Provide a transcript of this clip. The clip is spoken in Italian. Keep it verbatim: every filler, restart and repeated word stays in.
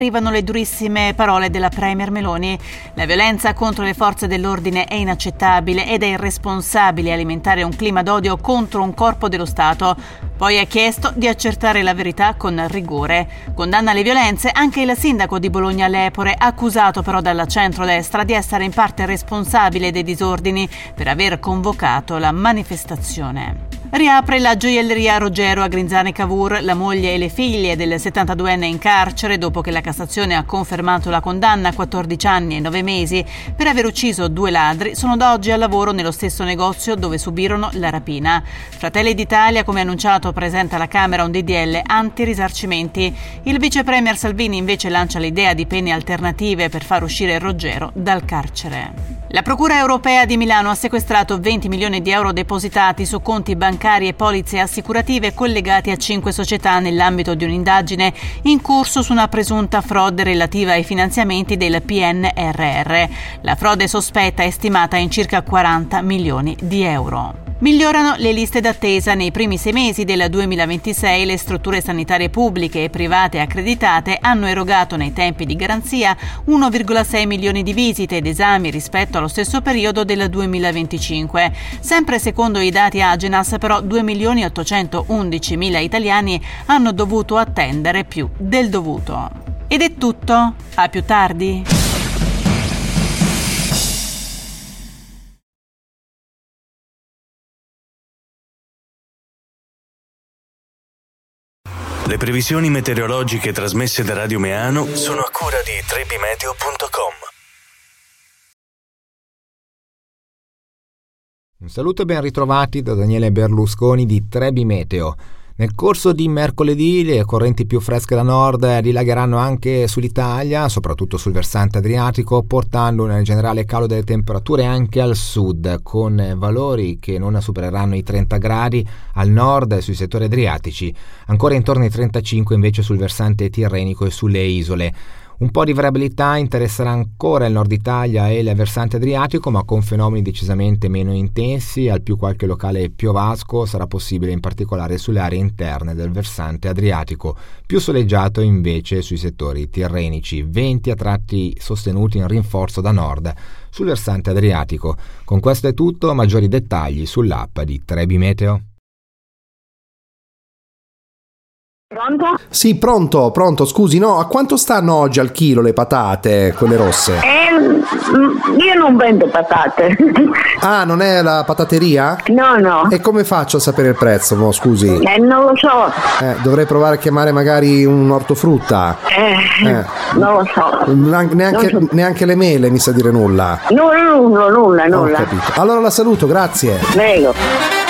Arrivano le durissime parole della Premier Meloni. La violenza contro le forze dell'ordine è inaccettabile ed è irresponsabile alimentare un clima d'odio contro un corpo dello Stato. Poi ha chiesto di accertare la verità con rigore. Condanna le violenze anche il sindaco di Bologna Lepore, accusato però dalla centrodestra di essere in parte responsabile dei disordini per aver convocato la manifestazione. Riapre la gioielleria Rogero a Grinzane Cavour. La moglie e le figlie del settantaduenne in carcere dopo che la Cassazione ha confermato la condanna a quattordici anni e nove mesi per aver ucciso due ladri sono da oggi al lavoro nello stesso negozio dove subirono la rapina. Fratelli d'Italia, come annunciato, presenta alla Camera un D D L anti-risarcimenti. Il vice premier Salvini invece lancia l'idea di pene alternative per far uscire Rogero dal carcere. La Procura europea di Milano ha sequestrato venti milioni di euro depositati su conti bancari e polizze assicurative collegati a cinque società nell'ambito di un'indagine in corso su una presunta frode relativa ai finanziamenti del P N R R. La frode sospetta è stimata in circa quaranta milioni di euro. Migliorano le liste d'attesa. Nei primi sei mesi del duemilaventisei le strutture sanitarie pubbliche e private accreditate hanno erogato nei tempi di garanzia uno virgola sei milioni di visite ed esami rispetto allo stesso periodo del duemilaventicinque. Sempre secondo i dati Agenas, però, due milioni ottocentoundicimila italiani hanno dovuto attendere più del dovuto. Ed è tutto. A più tardi. Le previsioni meteorologiche trasmesse da Radio Meano sono a cura di trebimeteo punto com. Un saluto e ben ritrovati da Daniele Berlusconi di Trebi Meteo. Nel corso di mercoledì le correnti più fresche da nord dilagheranno anche sull'Italia, soprattutto sul versante adriatico, portando un generale calo delle temperature anche al sud, con valori che non supereranno i trenta gradi al nord e sui settori adriatici, ancora intorno ai trentacinque invece sul versante tirrenico e sulle isole. Un po' di variabilità interesserà ancora il nord Italia e il versante adriatico, ma con fenomeni decisamente meno intensi. Al più qualche locale piovasco sarà possibile in particolare sulle aree interne del versante adriatico, più soleggiato invece sui settori tirrenici, venti a tratti sostenuti in rinforzo da nord sul versante adriatico. Con questo è tutto, maggiori dettagli sull'app di Trebi Meteo. Pronto? Sì, pronto, pronto, scusi, no, a quanto stanno oggi al chilo le patate, quelle rosse? Eh, io non vendo patate. Ah, non è la patateria? No, no. E come faccio a sapere il prezzo, mo, scusi? Eh, non lo so. Eh, dovrei provare a chiamare magari un ortofrutta. Eh, eh. non lo so. Neanche, non so. neanche le mele mi sa dire nulla. No, nulla, nulla, nulla. Ho capito. Allora la saluto, grazie. Prego.